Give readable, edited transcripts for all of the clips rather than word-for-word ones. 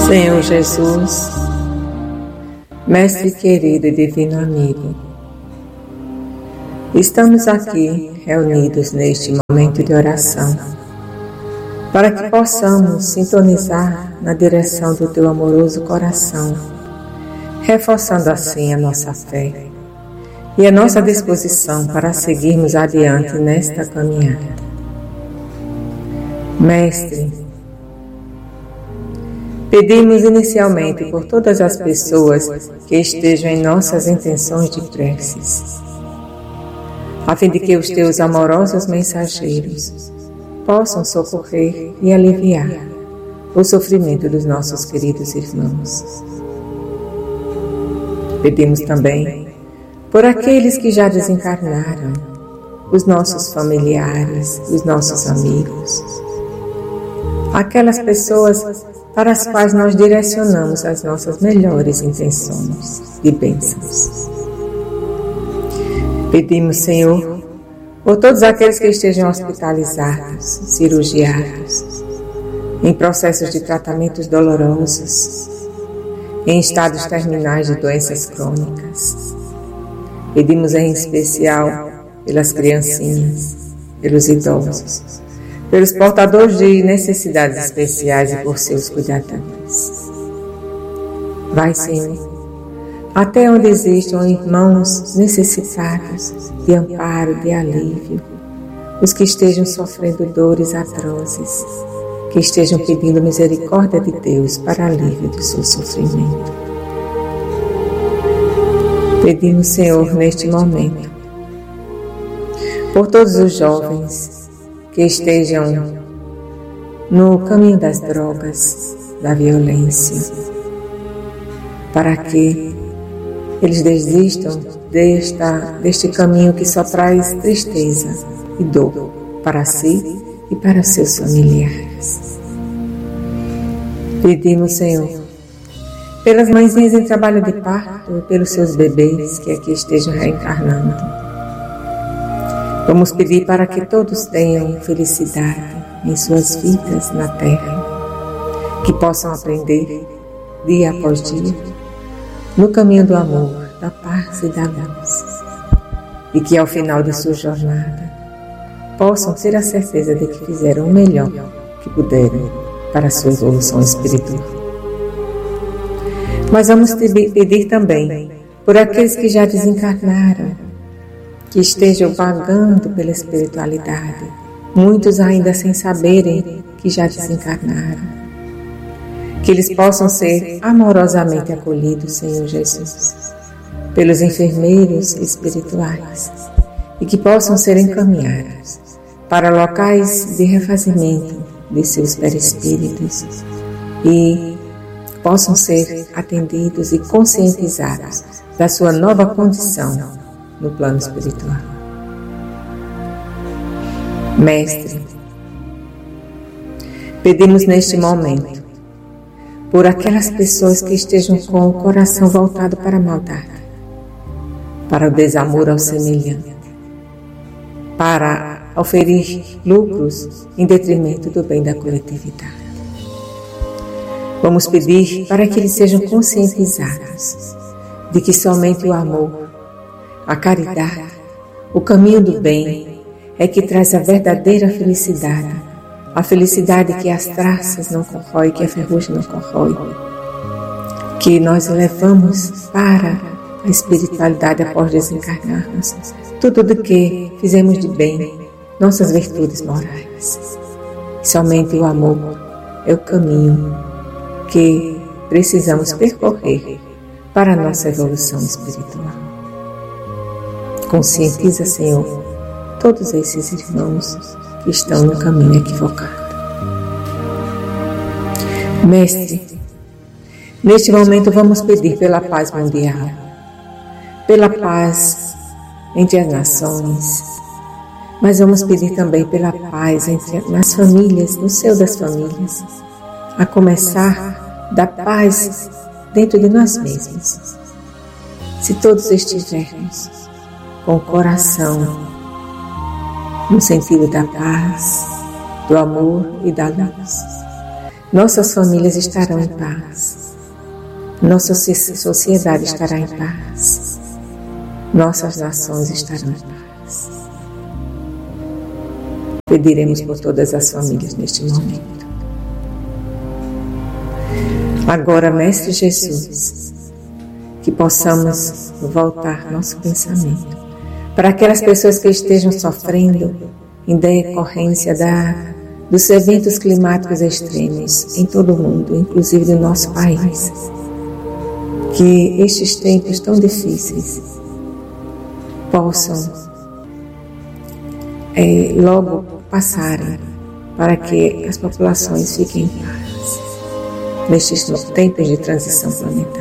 Senhor Jesus, Mestre querido e divino amigo, estamos aqui reunidos neste momento de oração para que possamos sintonizar na direção do Teu amoroso coração, reforçando assim a nossa fé e a nossa disposição para seguirmos adiante nesta caminhada. Mestre, pedimos inicialmente por todas as pessoas que estejam em nossas intenções de preces, a fim de que os Teus amorosos mensageiros possam socorrer e aliviar o sofrimento dos nossos queridos irmãos. Pedimos também por aqueles que já desencarnaram, os nossos familiares, os nossos amigos, aquelas pessoas para as quais nós direcionamos as nossas melhores intenções de bênçãos. Pedimos, Senhor, por todos aqueles que estejam hospitalizados, cirurgiados, em processos de tratamentos dolorosos, em estados terminais de doenças crônicas. Pedimos em especial pelas criancinhas, pelos idosos, pelos portadores de necessidades especiais e por seus cuidadores. Vai, Senhor, até onde existam irmãos necessitados de amparo, de alívio, os que estejam sofrendo dores atrozes, que estejam pedindo misericórdia de Deus para alívio do seu sofrimento. Pedimos, Senhor, neste momento, por todos os jovens que estejam no caminho das drogas, da violência, para que eles desistam deste caminho que só traz tristeza e dor para si e para seus familiares. Pedimos, Senhor, pelas mãezinhas em trabalho de parto e pelos seus bebês que aqui estejam reencarnando. Vamos pedir para que todos tenham felicidade em suas vidas na Terra, que possam aprender dia após dia no caminho do amor, da paz e da luz, e que ao final de sua jornada possam ter a certeza de que fizeram o melhor que puderam para a sua evolução espiritual. Mas vamos pedir também por aqueles que já desencarnaram, que estejam vagando pela espiritualidade, muitos ainda sem saberem que já desencarnaram, que eles possam ser amorosamente acolhidos, Senhor Jesus, pelos enfermeiros espirituais e que possam ser encaminhados para locais de refazimento de seus perispíritos e possam ser atendidos e conscientizados da sua nova condição no plano espiritual. Mestre, pedimos neste momento por aquelas pessoas que estejam com o coração voltado para a maldade, para o desamor ao semelhante, para oferir lucros em detrimento do bem da coletividade. Vamos pedir para que eles sejam conscientizados de que somente o amor, a caridade, o caminho do bem é que traz a verdadeira felicidade, a felicidade que as traças não corroem, que a ferrugem não corrói, que nós levamos para a espiritualidade após desencarnarmos, tudo do que fizemos de bem, nossas virtudes morais. Somente o amor é o caminho que precisamos percorrer para a nossa evolução espiritual. Conscientiza, Senhor, todos esses irmãos que estão no caminho equivocado. Mestre, neste momento vamos pedir pela paz mundial, pela paz entre as nações, mas vamos pedir também pela paz nas famílias, no seio das famílias, a começar da paz dentro de nós mesmos. Se todos estivermos com o coração no sentido da paz, do amor e da luz, nossas famílias estarão em paz, nossa sociedade estará em paz, nossas nações estarão em paz. Pediremos por todas as famílias neste momento. Agora, Mestre Jesus, que possamos voltar nosso pensamento para aquelas pessoas que estejam sofrendo em decorrência dos eventos climáticos extremos em todo o mundo, inclusive no nosso país. Que estes tempos tão difíceis possam logo passarem para que as populações fiquem em paz nestes tempos de transição planetária.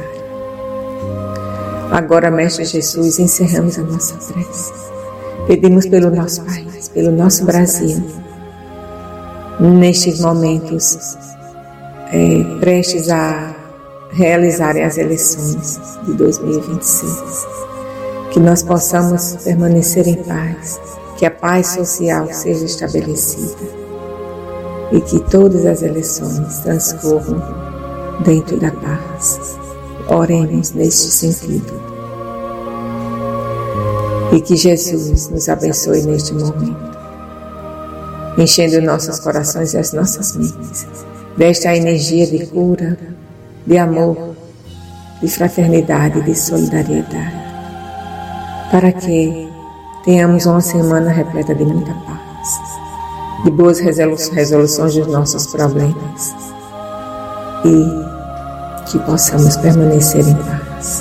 Agora, Mestre Jesus, encerramos a nossa prece. Pedimos pelo nosso país, pelo nosso Brasil, nestes momentos prestes a realizarem as eleições de 2026. Que nós possamos permanecer em paz, que a paz social seja estabelecida e que todas as eleições transcorram dentro da paz. Oremos neste sentido. E que Jesus nos abençoe neste momento, enchendo nossos corações e as nossas mentes desta energia de cura, de amor, de fraternidade, de solidariedade, para que tenhamos uma semana repleta de muita paz, de boas resoluções dos nossos problemas e que possamos permanecer em paz.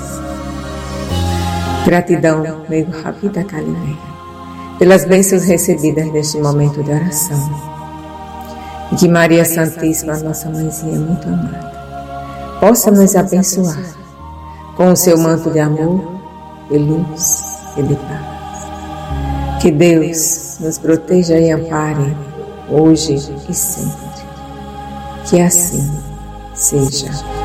Gratidão, amigo Ravi da Calileia, pelas bênçãos recebidas neste momento de oração. E que Maria Santíssima, nossa mãezinha muito amada, possa nos abençoar com o seu manto de amor, de luz e de paz. Que Deus nos proteja e ampare hoje e sempre. Que assim seja.